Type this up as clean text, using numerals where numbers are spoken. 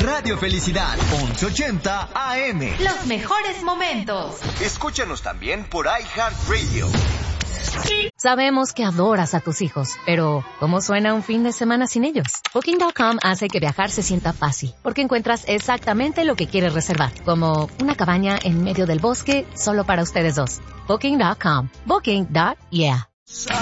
Radio Felicidad, 1180 AM. Los mejores momentos. Escúchanos también por iHeartRadio. Sabemos que adoras a tus hijos, pero ¿cómo suena un fin de semana sin ellos? Booking.com hace que viajar se sienta fácil, porque encuentras exactamente lo que quieres reservar, como una cabaña en medio del bosque solo para ustedes dos. Booking.com. Booking.yeah.